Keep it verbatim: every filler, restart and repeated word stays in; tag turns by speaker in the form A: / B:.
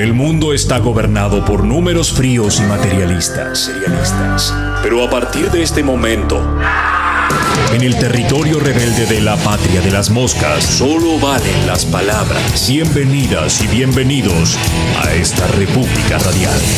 A: El mundo está gobernado por números fríos y materialistas. materialistas. Pero a partir de este momento, en el territorio rebelde de la patria de las moscas, solo valen las palabras. Bienvenidas y bienvenidos a esta República Radial.